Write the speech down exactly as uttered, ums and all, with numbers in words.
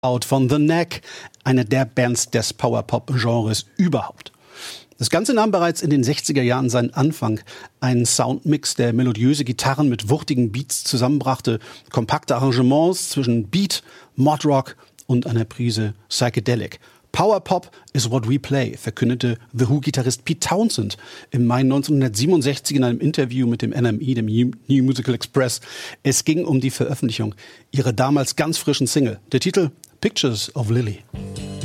Out von The Knack, eine der Bands des Power-Pop-Genres überhaupt. Das Ganze nahm bereits in den sechziger Jahren seinen Anfang. Ein Soundmix, der melodiöse Gitarren mit wuchtigen Beats zusammenbrachte, kompakte Arrangements zwischen Beat, Modrock und einer Prise Psychedelic. Power Pop is what we play, verkündete The Who-Gitarrist Pete Townshend im Mai neunzehnhundertsiebenundsechzig in einem Interview mit dem N M E, dem New Musical Express. Es ging um die Veröffentlichung ihrer damals ganz frischen Single. Der Titel Pictures of Lily.